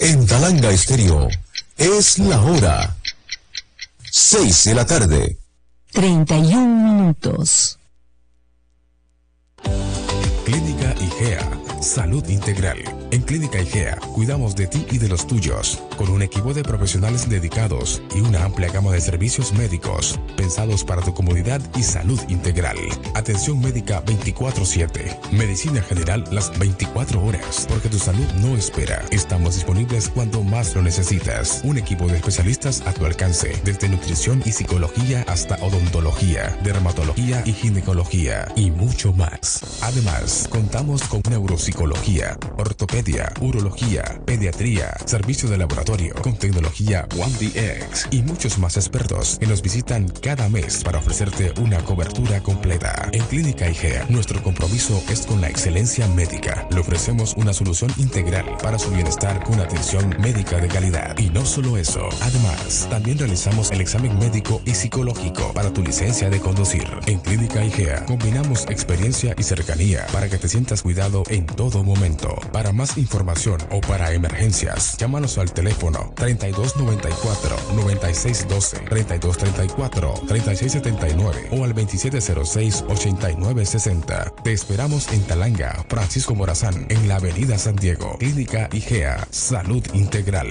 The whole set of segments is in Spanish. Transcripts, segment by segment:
En Talanga Estéreo es la hora 6 de la tarde. 31 minutos. Clínica IGEA, salud integral. En Clínica IGEA cuidamos de ti y de los tuyos, con un equipo de profesionales dedicados y una amplia gama de servicios médicos, pensados para tu comodidad y salud integral. Atención médica 24/7, medicina general las 24 horas, porque tu salud no espera. Estamos disponibles cuando más lo necesitas. Un equipo de especialistas a tu alcance, desde nutrición y psicología hasta odontología, dermatología y ginecología, y mucho más. Además, contamos con neuropsicología, ortopedia, urología, pediatría, servicio de laboratorio con tecnología OneDX y muchos más expertos que nos visitan cada mes para ofrecerte una cobertura completa. En Clínica IGEA, nuestro compromiso es con la excelencia médica. Le ofrecemos una solución integral para su bienestar con atención médica de calidad. Y no solo eso, además, también realizamos el examen médico y psicológico para tu licencia de conducir. En Clínica IGEA combinamos experiencia y cercanía para que te sientas cuidado en todo momento. Para más información o para emergencias, llámanos al teléfono 3294-9612, 3234-3679 o al 2706-8960. Te esperamos en Talanga, Francisco Morazán, en la Avenida San Diego. Clínica IGEA, salud integral.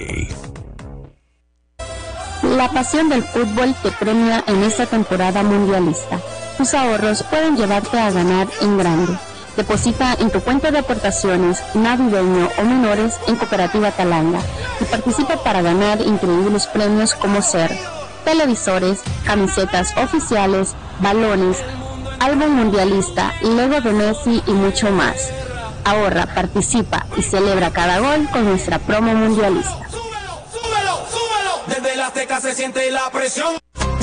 La pasión del fútbol te premia en esta temporada mundialista. Tus ahorros pueden llevarte a ganar en grande. Deposita en tu cuenta de aportaciones navideño o menores en Cooperativa Talanga y participa para ganar increíbles premios como ser televisores, camisetas oficiales, balones, álbum mundialista, Lego de Messi y mucho más. Ahorra, participa y celebra cada gol con nuestra promo mundialista. Súbelo, desde la Azteca se siente la presión.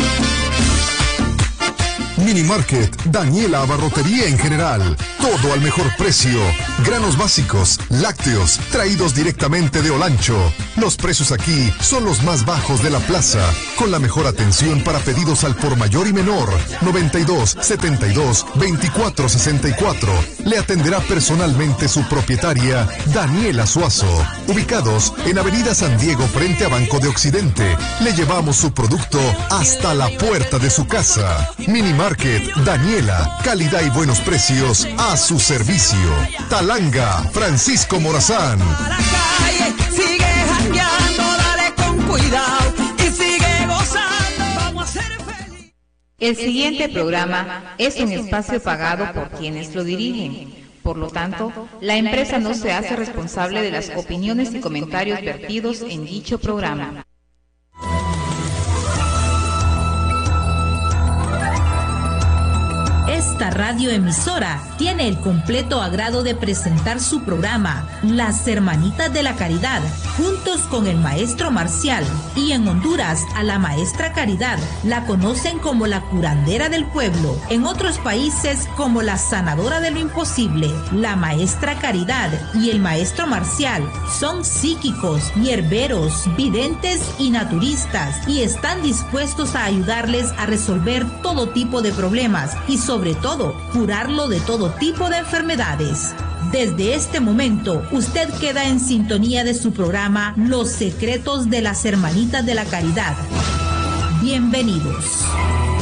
Mini Market, Daniela Abarrotería en general. Todo al mejor precio. Granos básicos, lácteos, traídos directamente de Olancho. Los precios aquí son los más bajos de la plaza. Con la mejor atención para pedidos al por mayor y menor. 92 72 24 64. Le atenderá personalmente su propietaria, Daniela Suazo. Ubicados en Avenida San Diego frente a Banco de Occidente. Le llevamos su producto hasta la puerta de su casa. Mini Market Daniela, calidad y buenos precios a su servicio. Talanga, Francisco Morazán. Sigue jangueando, dale con cuidado y sigue gozando, vamos a ser feliz. El siguiente programa es un espacio pagado por quienes lo dirigen. Por lo tanto, la empresa no se hace responsable de las opiniones y comentarios vertidos en dicho programa. Esta radioemisora tiene el completo agrado de presentar su programa Las Hermanitas de la Caridad, juntos con el maestro Marcial, y en Honduras a la maestra Caridad la conocen como la curandera del pueblo, en otros países como la sanadora de lo imposible. La maestra Caridad y el maestro Marcial son psíquicos, hierberos, videntes y naturistas, y están dispuestos a ayudarles a resolver todo tipo de problemas y sobre todo curarlo de todo tipo de enfermedades. Desde este momento, usted queda en sintonía de su programa Los Secretos de las Hermanitas de la Caridad. Bienvenidos.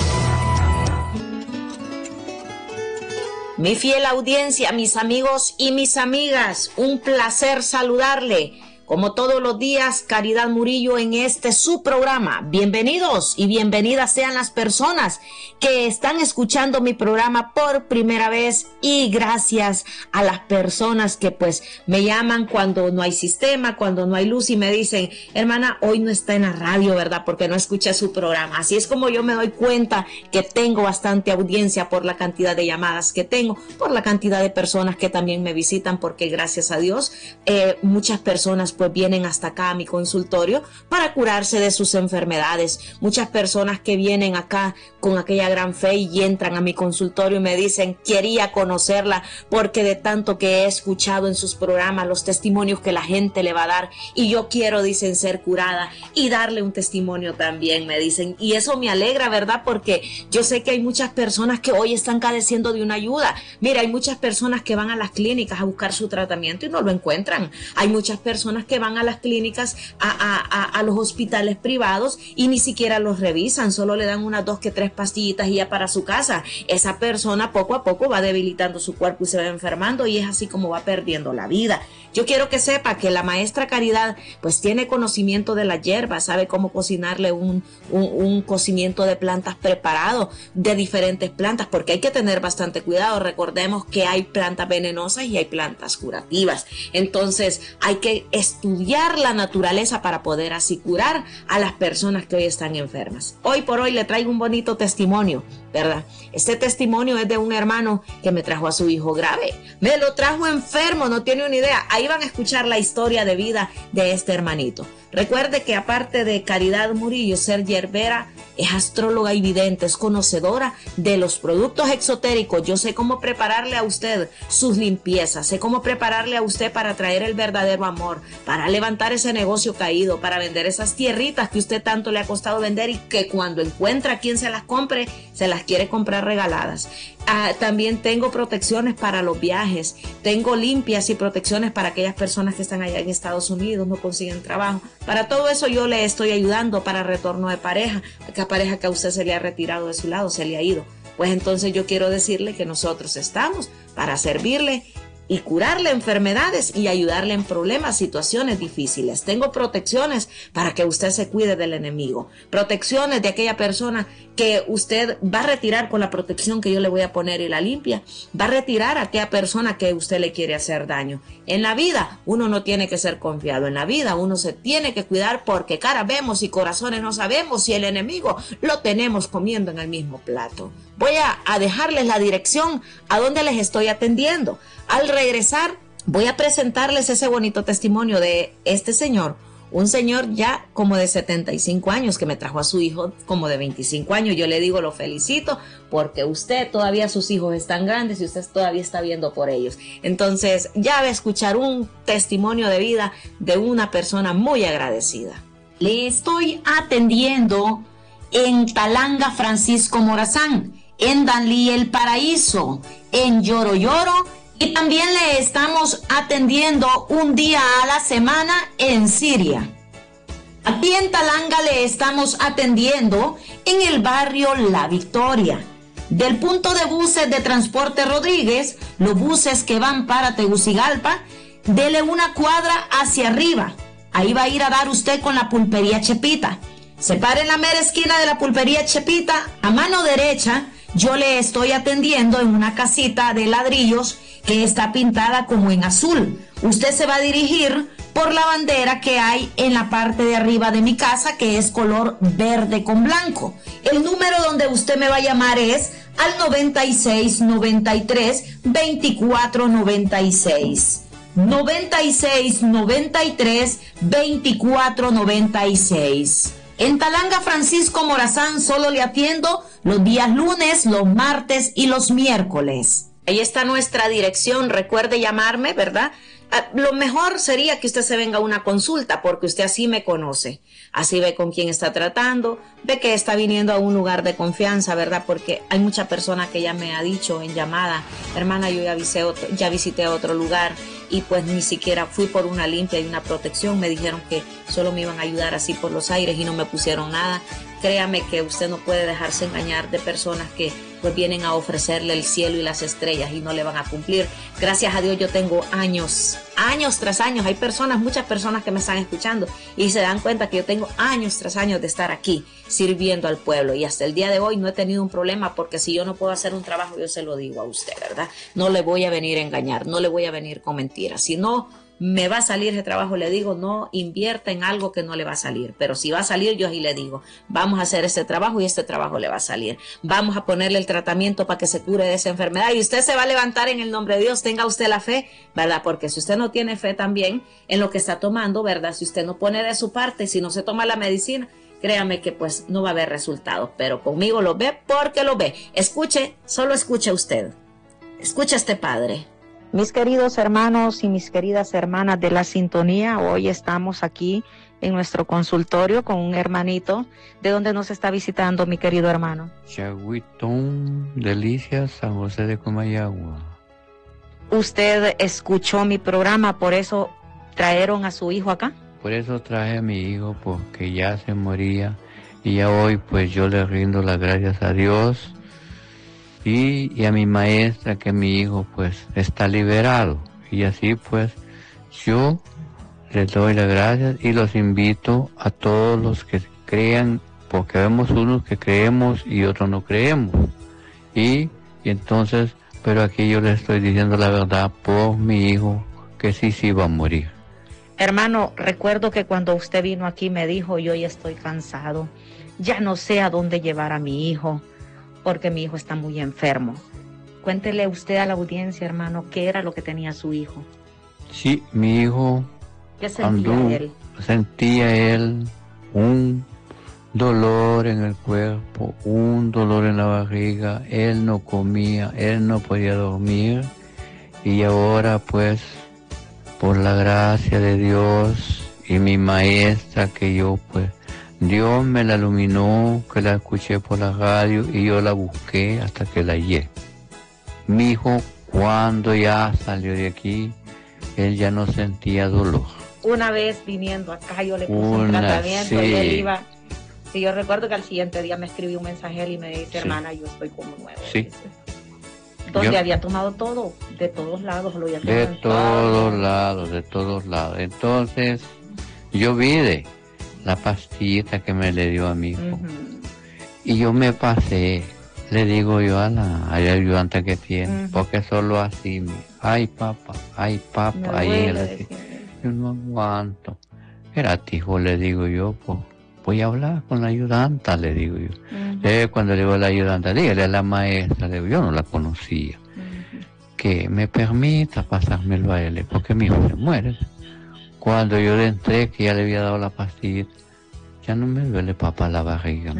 Mi fiel audiencia, mis amigos y mis amigas, un placer saludarle. Como todos los días, Caridad Murillo en este su programa. Bienvenidos y bienvenidas sean las personas que están escuchando mi programa por primera vez, y gracias a las personas que pues me llaman cuando no hay sistema, cuando no hay luz y me dicen, hermana, hoy no está en la radio, ¿verdad? Porque no escuché su programa. Así es como yo me doy cuenta que tengo bastante audiencia por la cantidad de llamadas que tengo, por la cantidad de personas que también me visitan, porque gracias a Dios muchas personas pues vienen hasta acá a mi consultorio para curarse de sus enfermedades. Muchas personas que vienen acá con aquella gran fe y entran a mi consultorio y me dicen, quería conocerla porque de tanto que he escuchado en sus programas los testimonios que la gente le va a dar, y yo quiero, dicen, ser curada y darle un testimonio también, me dicen, y eso me alegra, ¿verdad? Porque yo sé que hay muchas personas que hoy están careciendo de una ayuda. Mira, hay muchas personas que van a las clínicas a buscar su tratamiento y no lo encuentran. Hay muchas personas que van a las clínicas, a los hospitales privados y ni siquiera los revisan, solo le dan unas 2 que 3 pastillitas y ya para su casa. Esa persona poco a poco va debilitando su cuerpo y se va enfermando y es así como va perdiendo la vida. Yo quiero que sepa que la maestra Caridad pues tiene conocimiento de la hierba, sabe cómo cocinarle un cocimiento de plantas preparado, de diferentes plantas, porque hay que tener bastante cuidado. Recordemos que hay plantas venenosas y hay plantas curativas. Entonces hay que estudiar la naturaleza para poder así curar a las personas que hoy están enfermas. Hoy por hoy le traigo un bonito testimonio, ¿verdad? Este testimonio es de un hermano que me trajo a su hijo grave. Me lo trajo enfermo, no tiene una idea. Ahí van a escuchar la historia de vida de este hermanito. Recuerde que aparte de Caridad Murillo ser yerbera, es astróloga y vidente, es conocedora de los productos exotéricos. Yo sé cómo prepararle a usted sus limpiezas, sé cómo prepararle a usted para traer el verdadero amor, para levantar ese negocio caído, para vender esas tierritas que usted tanto le ha costado vender y que cuando encuentra quien se las compre, se las quiere comprar regaladas. También tengo protecciones para los viajes, tengo limpias y protecciones para aquellas personas que están allá en Estados Unidos, no consiguen trabajo. Para todo eso yo le estoy ayudando para retorno de pareja, aquella pareja que a usted se le ha retirado de su lado, se le ha ido. Pues entonces yo quiero decirle que nosotros estamos para servirle y curarle enfermedades y ayudarle en problemas, situaciones difíciles. Tengo protecciones para que usted se cuide del enemigo. Protecciones de aquella persona que usted va a retirar con la protección que yo le voy a poner y la limpia. Va a retirar a aquella persona que usted le quiere hacer daño. En la vida uno no tiene que ser confiado. En la vida uno se tiene que cuidar porque cara vemos y corazones no sabemos si el enemigo lo tenemos comiendo en el mismo plato. Voy a dejarles la dirección a donde les estoy atendiendo. Al regresar, voy a presentarles ese bonito testimonio de este señor, un señor ya como de 75 años que me trajo a su hijo como de 25 años. Yo le digo, lo felicito porque usted todavía, sus hijos están grandes y usted todavía está viendo por ellos. Entonces ya va a escuchar un testimonio de vida de una persona muy agradecida. Le estoy atendiendo en Talanga Francisco Morazán, en Danlí El Paraíso, en Lloro Lloro. Y también le estamos atendiendo un día a la semana en Siria. Aquí en Talanga le estamos atendiendo en el barrio La Victoria. Del punto de buses de Transporte Rodríguez, los buses que van para Tegucigalpa, dele una cuadra hacia arriba. Ahí va a ir a dar usted con la pulpería Chepita. Se para en la mera esquina de la pulpería Chepita, a mano derecha, yo le estoy atendiendo en una casita de ladrillos que está pintada como en azul. Usted se va a dirigir por la bandera que hay en la parte de arriba de mi casa, que es color verde con blanco. El número donde usted me va a llamar es al 96 93 24 96. 96 93 24 96. En Talanga Francisco Morazán solo le atiendo los días lunes, los martes y los miércoles. Ahí está nuestra dirección, recuerde llamarme, ¿verdad? Lo mejor sería que usted se venga a una consulta porque usted así me conoce, así ve con quién está tratando, ve que está viniendo a un lugar de confianza, ¿verdad? Porque hay mucha persona que ya me ha dicho en llamada, hermana, yo ya visité otro lugar y pues ni siquiera fui por una limpia y una protección, me dijeron que solo me iban a ayudar así por los aires y no me pusieron nada. Créame que usted no puede dejarse engañar de personas que pues vienen a ofrecerle el cielo y las estrellas y no le van a cumplir. Gracias a Dios yo tengo años tras años. Hay personas, muchas personas que me están escuchando y se dan cuenta que yo tengo años tras años de estar aquí sirviendo al pueblo y hasta el día de hoy no he tenido un problema porque si yo no puedo hacer un trabajo yo se lo digo a usted, ¿verdad? No le voy a venir a engañar, no le voy a venir con mentiras. Si no me va a salir ese trabajo, le digo, no invierta en algo que no le va a salir, pero si va a salir, yo sí le digo, vamos a hacer este trabajo y este trabajo le va a salir, vamos a ponerle el tratamiento para que se cure de esa enfermedad y usted se va a levantar en el nombre de Dios. Tenga usted la fe, ¿verdad? Porque si usted no tiene fe también en lo que está tomando, ¿verdad? Si usted no pone de su parte, si no se toma la medicina, créame que pues no va a haber resultados, pero conmigo lo ve porque lo ve. Escuche, solo escuche usted, escuche a este padre. Mis queridos hermanos y mis queridas hermanas de la sintonía, hoy estamos aquí en nuestro consultorio con un hermanito. ¿De dónde nos está visitando mi querido hermano? Chaguitón, Delicias, San José de Comayagua. Usted escuchó mi programa, por eso trajeron a su hijo acá? Por eso traje a mi hijo, porque ya se moría. Y ya hoy pues yo le rindo las gracias a Dios y a mi maestra, que mi hijo pues está liberado. Y así pues yo les doy las gracias y los invito a todos los que crean, porque vemos unos que creemos y otros no creemos. Y entonces, pero aquí yo les estoy diciendo la verdad por mi hijo, que sí va a morir. Hermano, recuerdo que cuando usted vino aquí me dijo, yo ya estoy cansado, ya no sé a dónde llevar a mi hijo, porque mi hijo está muy enfermo. Cuéntele usted a la audiencia, hermano, qué era lo que tenía su hijo. Sí, mi hijo ¿Qué sentía él? Sentía él un dolor en el cuerpo, un dolor en la barriga, él no comía, él no podía dormir, y ahora pues por la gracia de Dios y mi maestra, que yo pues, Dios me la iluminó, que la escuché por la radio y yo la busqué hasta que la hallé. Mi hijo, cuando ya salió de aquí, él ya no sentía dolor. Una vez viniendo acá yo le puse un tratamiento, y él iba. Sí, yo recuerdo que al siguiente día me escribió un mensaje él y me dice, hermana, yo estoy como nuevo. Sí. Donde había tomado todo, de todos lados lo había tomado. De todos lados. Entonces, yo vi de la pastillita que me le dio a mi hijo. Y yo me pasé, le digo yo a la ayudante que tiene, porque solo así, ay papá, ahí en el yo no aguanto. Espérate, hijo, le digo yo, pues voy a hablar con la ayudanta, le digo yo. Cuando le digo a la ayudanta, dígale a la maestra, le digo, yo no la conocía, que me permita pasármelo a él, porque mi hijo se muere. Cuando yo le entré, que ya le había dado la pastilla, ya no me duele, papá, la barriga.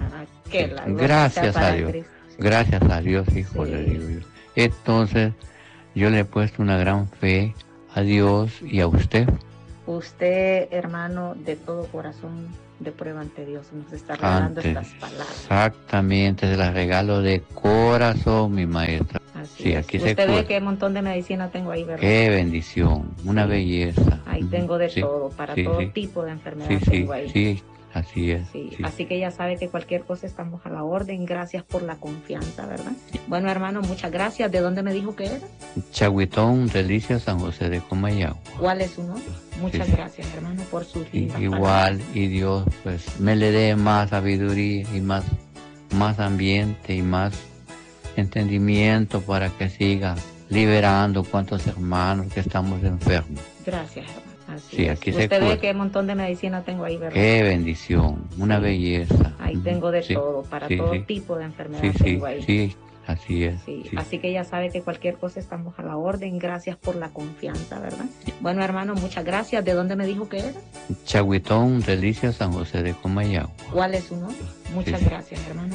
Gracias a Dios, gracias a Dios, hijo, le digo yo. Entonces, yo le he puesto una gran fe a Dios y a usted. Usted, hermano, de todo corazón, de prueba ante Dios, nos está regalando estas palabras. Exactamente, se las regalo de corazón, mi maestra. Así es. Aquí usted ve qué montón de medicina tengo ahí, ¿verdad? Qué bendición, una belleza. Ahí tengo de todo, para todo tipo de enfermedades tengo ahí. Sí, así es. Así que ya sabe que cualquier cosa estamos a la orden. Gracias por la confianza, ¿verdad? Bueno, hermano, muchas gracias. ¿De dónde me dijo que era? Chaguitón, Delicia, San José de Comayagua. ¿Cuál es su nombre? Muchas gracias, hermano, por sus lindas igual, palabras. Y Dios pues me le dé más sabiduría y más ambiente y más entendimiento para que siga liberando cuantos hermanos que estamos enfermos. Gracias, hermano. Así sí, es. aquí usted ve qué montón de medicina tengo ahí, ¿verdad? Qué bendición, una belleza. Ahí tengo de todo, para todo tipo de enfermedades tengo ahí. Sí, así es. Así que ya sabe que cualquier cosa estamos a la orden. Gracias por la confianza, ¿verdad? Bueno, hermano, muchas gracias. ¿De dónde me dijo que era? Chaguitón, Delicia, San José de Comayagua. ¿Cuál es su nombre? Muchas gracias, hermano.